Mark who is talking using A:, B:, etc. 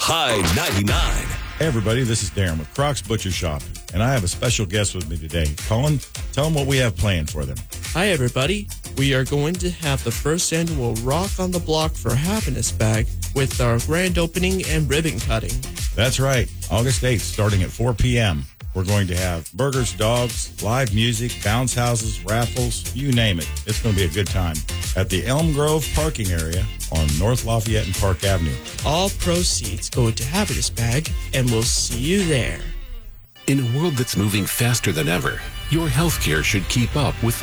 A: High 99.
B: Hey, everybody, this is Darren with Crocs Butcher Shop, and I have a special guest with me today. Colin, tell them what we have planned for them.
C: Hi, everybody. We are going to have the first annual Rock on the Block for Happiness Bag with our grand opening and ribbon cutting.
B: That's right, August 8th, starting at 4 p.m. We're going to have burgers, dogs, live music, bounce houses, raffles, you name it. It's going to be a good time at the Elm Grove parking area on North Lafayette and Park Avenue.
C: All proceeds go into Happiness Bag, and we'll see you there.
A: In a world that's moving faster than ever, your healthcare should keep up with